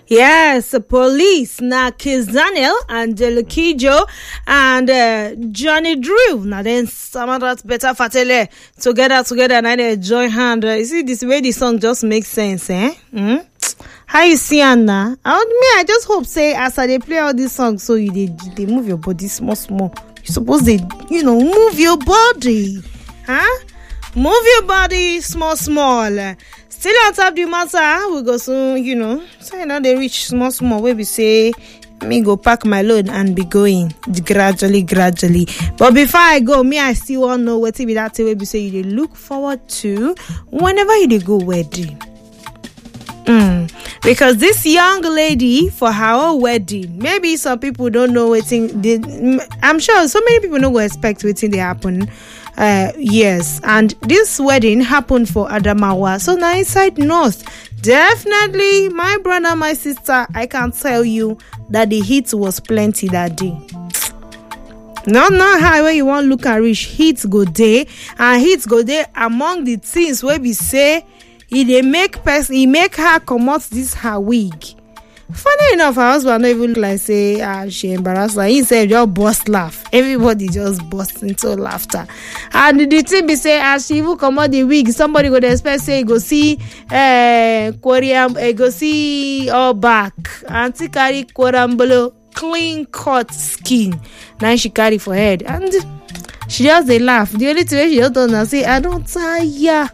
Yes, police na Kiss Daniel and Delekijo and Johnny Drew. Now then, some of that better fatele together, and they join hand. You see this way the song just makes sense, eh? How you see Anna? I just hope say as they play all these songs, so they move your body small. You suppose they move your body, huh? Move your body small. Still on top the matter, we go soon, so now they reach small, where we say, me go pack my load and be going gradually. But before I go, I still want to know what be that way we say you look forward to whenever you go wedding. Because this young lady for her own wedding, maybe some people don't know what I'm sure so many people don't go expect what they happen. Yes, and this wedding happened for Adamawa, so now inside North. Definitely, my brother, my sister, I can tell you that the heat was plenty that day. Not how where you want look and reach heat go day, and heat go day among the things where we say he make her come out this her wig. Funny enough, her husband not even like say she embarrassed her. He said just burst laugh. Everybody just burst into laughter. And the thing be say as she even come out the wig, somebody go expect say go see Korean, go see all back. Auntie carry Korambolo clean cut skin. Now she carry for head and she just they laugh. The only thing she just done say I don't tire.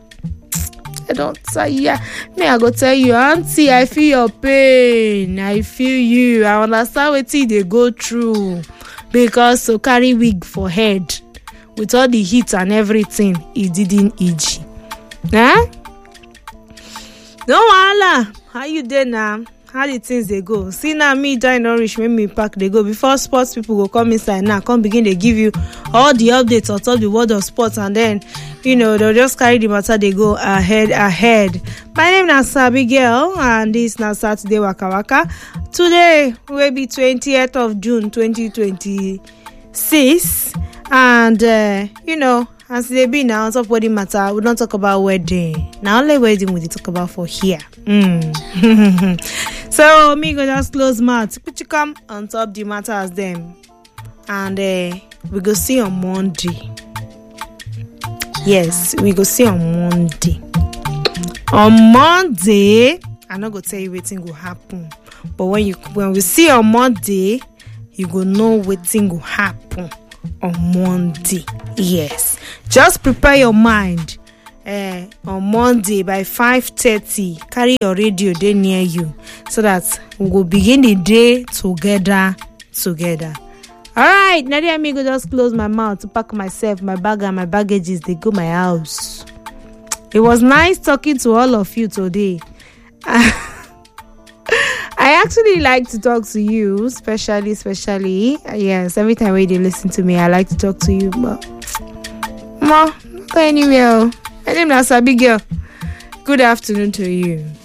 Me, I go tell you, auntie, I feel your pain. I feel you. I understand what they go through. Because to carry wig for head with all the heat and everything, it didn't itch. Huh? No wahala. How you there now? How the things they go? See now me join Orange when me pack they go. Before sports people go come inside now, come begin they give you all the updates on top the world of sports, and then they'll just carry the matter, they go ahead. My name is Abigail and this is Saturday Waka Waka. Today will be 20th of June 2026, and as they be now on top wedding matter, we don't talk about wedding. Now only wedding we talk about for here. So me go just close mouth. Put you come on top the matter as them, and we go see on Monday. Yes, we go see on Monday. On Monday, I'm not gonna tell you what thing will happen, but when we see on Monday, you go know what thing will happen on Monday. Yes, just prepare your mind. On Monday by 5:30, carry your radio there near you so that we will begin the day together. Alright, Nadia amigo, just close my mouth to pack myself, my bag and my baggages. They go my house. It was nice talking to all of you today. I actually like to talk to you, especially. Yes, every time when they listen to me, I like to talk to you. But not go anywhere. My name is Abigail. Good afternoon to you.